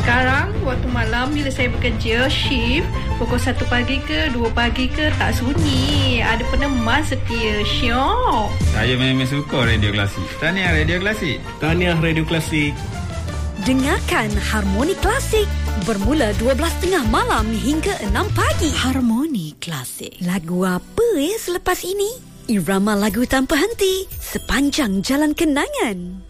Sekarang, waktu malam bila saya bekerja, shift, pukul 1 pagi ke 2 pagi ke, tak sunyi. Ada peneman setia. Syok. Saya memang suka radio klasik. Tahniah radio klasik. Tahniah radio klasik. Dengarkan Harmoni Klasik bermula 12.30 malam hingga 6 pagi. Harmoni Klasik. Lagu apa selepas ini? Irama lagu tanpa henti sepanjang jalan kenangan.